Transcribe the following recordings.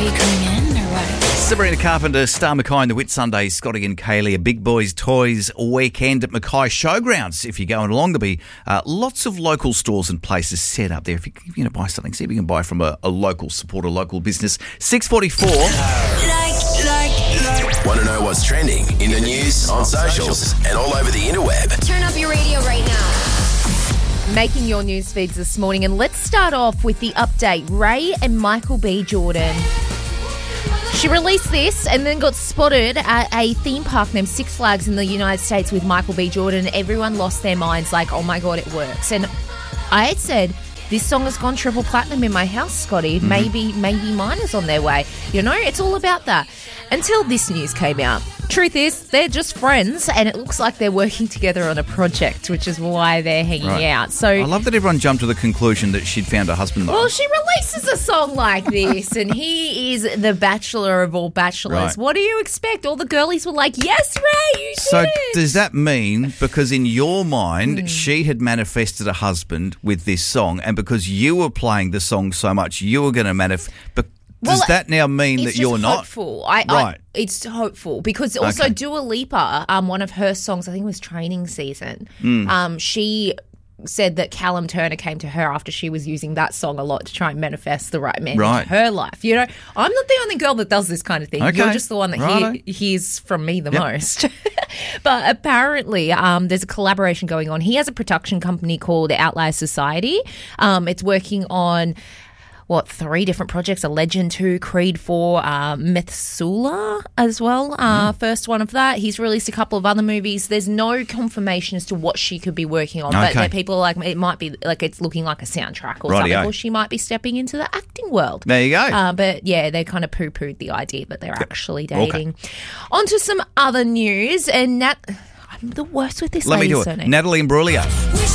you coming in or what? Sabrina Carpenter, Star Mackay and the Whit Sundays, Scotty and Kaylee, a Big Boys Toys weekend at Mackay Showgrounds. If you're going along, there'll be lots of local stores and places set up there. If you're going to buy something, see if you can buy from a local, support a local business. 6:44. Want to know what's trending in the news, on socials, and all over the interweb? Turn up your radio right now. Making your news feeds this morning. And let's start off with the update. Ray and Michael B. Jordan. She released this and then got spotted at a theme park named Six Flags in the United States with Michael B. Jordan. Everyone lost their minds like, oh my God, it works. And I had said, this song has gone triple platinum in my house, Scotty. Maybe mine is on their way. You know, it's all about that. Until this news came out. Truth is, they're just friends and it looks like they're working together on a project, which is why they're hanging out. So I love that everyone jumped to the conclusion that she'd found a husband. Well, she releases a song like this and he is the bachelor of all bachelors. Right. What do you expect? All the girlies were like, yes, Ray, you did So it. does that mean, because in your mind she had manifested a husband with this song, and because you were playing the song so much, you were going to manifest... Does that now mean that you're not? Hopeful. Right. It's hopeful because also Dua Lipa, one of her songs, I think it was Training Season, she said that Callum Turner came to her after she was using that song a lot to try and manifest the right man in her life. You know, I'm not the only girl that does this kind of thing. Okay. You're just the one that hears from me the most. But apparently there's a collaboration going on. He has a production company called Outlier Society. It's working on... 3 different projects, A Legend 2, Creed 4, Methuselah as well, first one of that. He's released a couple of other movies. There's no confirmation as to what she could be working on, but people are like, it might be like it's looking like a soundtrack or something, or she might be stepping into the acting world. There you go. But yeah, they kind of poo-pooed the idea that they're actually dating. Okay. On to some other news, and I'm the worst with this lady's surname. Natalie Imbruglia.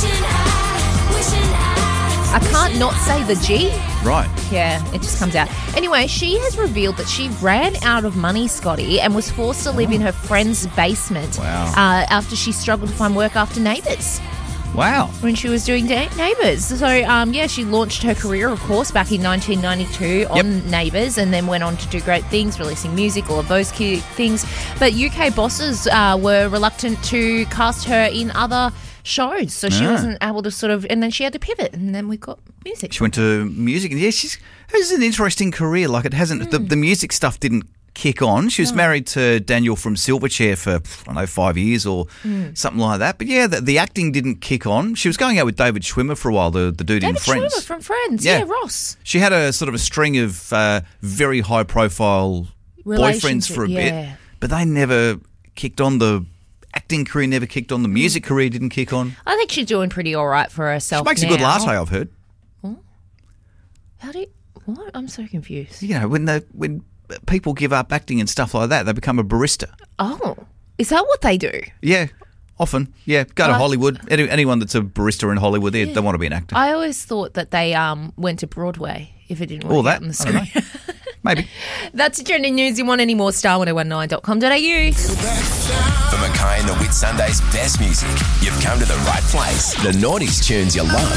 I can't not say the G. Right. Yeah, it just comes out. Anyway, she has revealed that she ran out of money, Scotty, and was forced to live in her friend's basement after she struggled to find work after Neighbours. Wow. When she was doing Neighbours. So, she launched her career, of course, back in 1992 on Neighbours and then went on to do great things, releasing music, all of those cute things. But UK bosses were reluctant to cast her in other shows, so she wasn't able to sort of, and then she had to pivot, and then we got music. She went to music, and has an interesting career. Like, it hasn't, the music stuff didn't kick on. She was married to Daniel from Silverchair for, 5 years or something like that. But yeah, the acting didn't kick on. She was going out with David Schwimmer for a while, the dude in Friends. David Schwimmer from Friends, Ross. She had a sort of a string of very high-profile boyfriends for a bit, but they never kicked on. The acting career never kicked on. The music career didn't kick on. I think she's doing pretty all right for herself. She makes a good latte, I've heard. How do you... What? I'm so confused. You know, when people give up acting and stuff like that, they become a barista. Oh, is that what they do? Yeah, often. Yeah, go to Hollywood. Anyone that's a barista in Hollywood, they want to be an actor. I always thought that they went to Broadway if it didn't work out in the screen. Maybe. That's trending news. You want any more? Star1019.com.au. For Mackay and the Whit Sundays' best music, you've come to the right place. The Naughties tunes you love.